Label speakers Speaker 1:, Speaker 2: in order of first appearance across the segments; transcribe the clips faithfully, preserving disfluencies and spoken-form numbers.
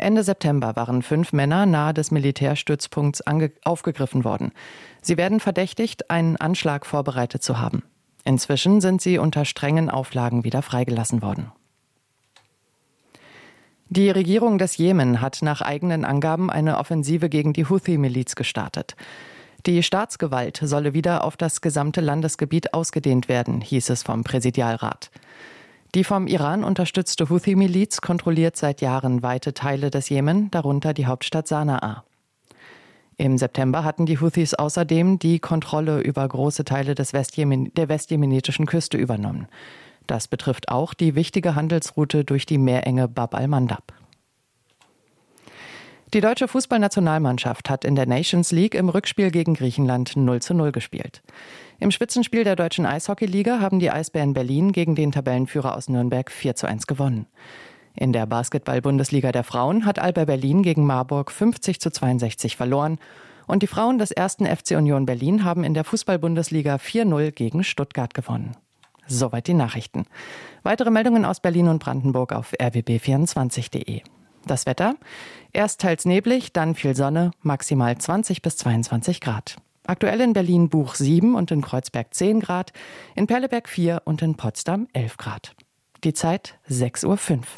Speaker 1: Ende September waren fünf Männer nahe des Militärstützpunkts ange- aufgegriffen worden. Sie werden verdächtigt, einen Anschlag vorbereitet zu haben. Inzwischen sind sie unter strengen Auflagen wieder freigelassen worden. Die Regierung des Jemen hat nach eigenen Angaben eine Offensive gegen die Houthi-Miliz gestartet. Die Staatsgewalt solle wieder auf das gesamte Landesgebiet ausgedehnt werden, hieß es vom Präsidialrat. Die vom Iran unterstützte Houthi-Miliz kontrolliert seit Jahren weite Teile des Jemen, darunter die Hauptstadt Sanaa. Im September hatten die Houthis außerdem die Kontrolle über große Teile des Westjemen, der westjemenitischen Küste übernommen. Das betrifft auch die wichtige Handelsroute durch die Meerenge Bab al-Mandab. Die deutsche Fußballnationalmannschaft hat in der Nations League im Rückspiel gegen Griechenland null zu null gespielt. Im Spitzenspiel der deutschen Eishockeyliga haben die Eisbären Berlin gegen den Tabellenführer aus Nürnberg vier zu eins gewonnen. In der Basketball-Bundesliga der Frauen hat Alba Berlin gegen Marburg fünfzig zu zweiundsechzig verloren. Und die Frauen des ersten F C Union Berlin haben in der Fußball-Bundesliga vier null gegen Stuttgart gewonnen. Soweit die Nachrichten. Weitere Meldungen aus Berlin und Brandenburg auf r w b vierundzwanzig punkt d e. Das Wetter? Erst teils neblig, dann viel Sonne, maximal zwanzig bis zweiundzwanzig Grad. Aktuell in Berlin Buch sieben und in Kreuzberg zehn Grad, in Perleberg vier und in Potsdam elf Grad. Die Zeit sechs Uhr fünf.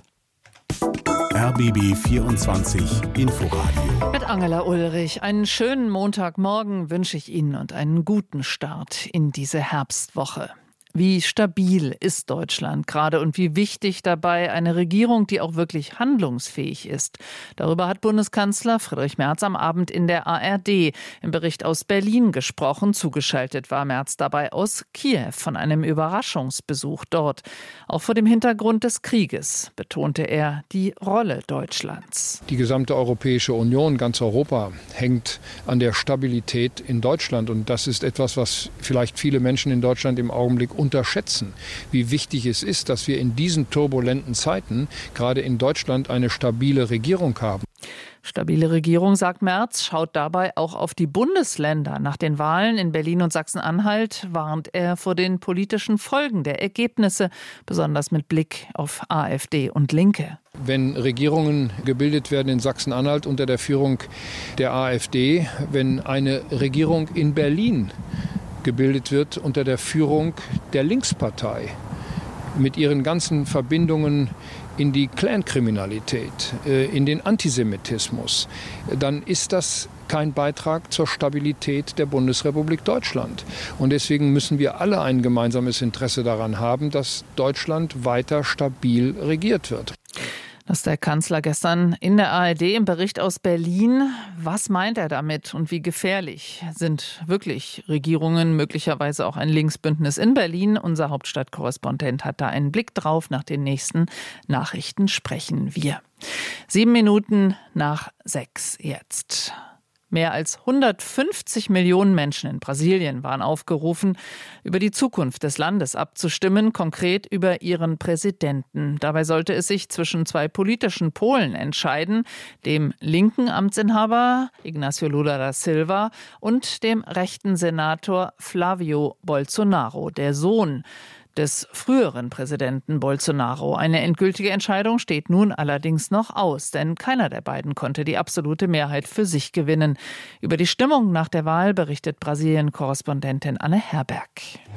Speaker 2: R B B vierundzwanzig Inforadio.
Speaker 3: Mit Angela Ulrich. Einen schönen Montagmorgen wünsche ich Ihnen und einen guten Start in diese Herbstwoche. Wie stabil ist Deutschland gerade und wie wichtig dabei eine Regierung, die auch wirklich handlungsfähig ist? Darüber hat Bundeskanzler Friedrich Merz am Abend in der A R D im Bericht aus Berlin gesprochen. Zugeschaltet war Merz dabei aus Kiew von einem Überraschungsbesuch dort. Auch vor dem Hintergrund des Krieges betonte er die Rolle Deutschlands.
Speaker 4: Die gesamte Europäische Union, ganz Europa, hängt an der Stabilität in Deutschland. Und das ist etwas, was vielleicht viele Menschen in Deutschland im Augenblick unterschätzen, wie wichtig es ist, dass wir in diesen turbulenten Zeiten gerade in Deutschland eine stabile Regierung haben.
Speaker 3: Stabile Regierung, sagt Merz, schaut dabei auch auf die Bundesländer. Nach den Wahlen in Berlin und Sachsen-Anhalt warnt er vor den politischen Folgen der Ergebnisse, besonders mit Blick auf AfD und Linke.
Speaker 4: Wenn Regierungen gebildet werden in Sachsen-Anhalt unter der Führung der AfD, wenn eine Regierung in Berlin gebildet wird unter der Führung der Linkspartei mit ihren ganzen Verbindungen in die Clankriminalität, in den Antisemitismus, dann ist das kein Beitrag zur Stabilität der Bundesrepublik Deutschland. Und deswegen müssen wir alle ein gemeinsames Interesse daran haben, dass Deutschland weiter stabil regiert wird.
Speaker 3: Das ist der Kanzler gestern in der A R D im Bericht aus Berlin. Was meint er damit und wie gefährlich sind wirklich Regierungen, möglicherweise auch ein Linksbündnis in Berlin? Unser Hauptstadtkorrespondent hat da einen Blick drauf. Nach den nächsten Nachrichten sprechen wir. Sieben Minuten nach sechs jetzt. Mehr als hundertfünfzig Millionen Menschen in Brasilien waren aufgerufen, über die Zukunft des Landes abzustimmen, konkret über ihren Präsidenten. Dabei sollte es sich zwischen zwei politischen Polen entscheiden, dem linken Amtsinhaber Ignacio Lula da Silva und dem rechten Senator Flávio Bolsonaro, der Sohn des früheren Präsidenten Bolsonaro. Eine endgültige Entscheidung steht nun allerdings noch aus, denn keiner der beiden konnte die absolute Mehrheit für sich gewinnen. Über die Stimmung nach der Wahl berichtet Brasilien-Korrespondentin Anne Herberg.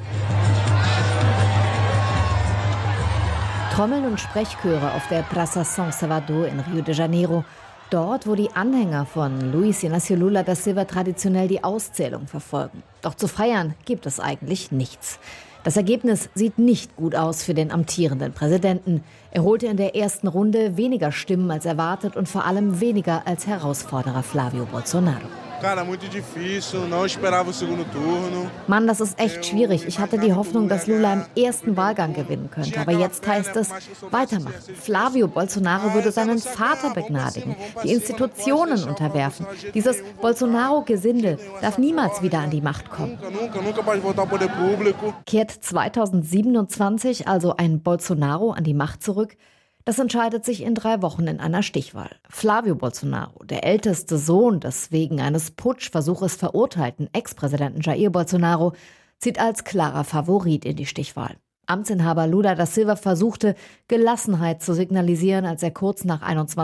Speaker 5: Trommeln und Sprechchöre auf der Praça São Salvador in Rio de Janeiro. Dort, wo die Anhänger von Luiz Inácio Lula da Silva traditionell die Auszählung verfolgen. Doch zu feiern gibt es eigentlich nichts. Das Ergebnis sieht nicht gut aus für den amtierenden Präsidenten. Er holte in der ersten Runde weniger Stimmen als erwartet und vor allem weniger als Herausforderer Flávio Bolsonaro. Mann, das ist echt schwierig. Ich hatte die Hoffnung, dass Lula im ersten Wahlgang gewinnen könnte. Aber jetzt heißt es, weitermachen. Flávio Bolsonaro würde seinen Vater begnadigen, die Institutionen unterwerfen. Dieses Bolsonaro-Gesindel darf niemals wieder an die Macht kommen. Kehrt zweitausendsiebenundzwanzig also ein Bolsonaro an die Macht zurück? Das entscheidet sich in drei Wochen in einer Stichwahl. Flávio Bolsonaro, der älteste Sohn des wegen eines Putschversuches verurteilten Ex-Präsidenten Jair Bolsonaro, zieht als klarer Favorit in die Stichwahl. Amtsinhaber Lula da Silva versuchte, Gelassenheit zu signalisieren, als er kurz nach einundzwanzig